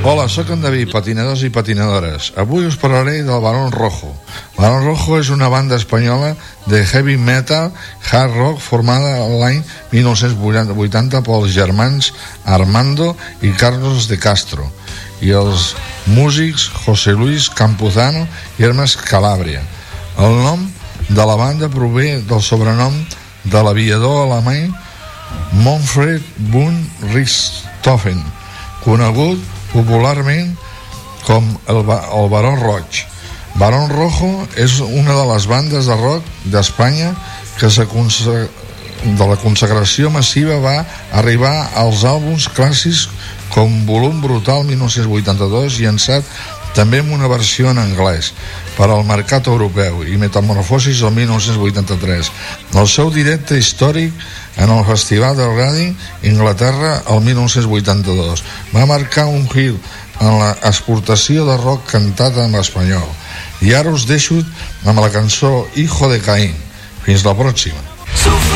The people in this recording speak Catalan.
Hola, sóc en David, patinadors i patinadores. Avui us parlaré del Barón Rojo. Barón Rojo és una banda espanyola de heavy metal, hard rock, formada l'any 1980 pels germans Armando i Carlos de Castro i els músics José Luis Campuzano i Hermes Calabria. El nom de la banda prové del sobrenom de l'aviador alemany Manfred von Richthofen, conegut popularment com el Barón Roig. Barón Rojo és una de les bandes de rock d'Espanya que de la consagració massiva va arribar als àlbums clàssics com Volum Brutal 1982, llançat també amb una versió en anglès per al mercat europeu, i Metamorfosis el 1983. El seu directe històric en el Festival de Reading, Inglaterra, el 1982 va marcar un gir en l'exportació de rock cantat en espanyol. I ara us deixo amb la cançó Hijo de Caín. Fins la pròxima.